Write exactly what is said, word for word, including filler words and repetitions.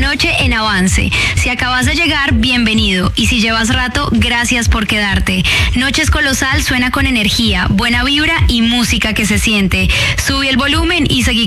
noche en avance. Si acabas de llegar, bienvenido. Y si llevas rato, gracias por quedarte. Noches Colosal suena con energía, buena vibra y música que se siente. Sube el volumen y seguí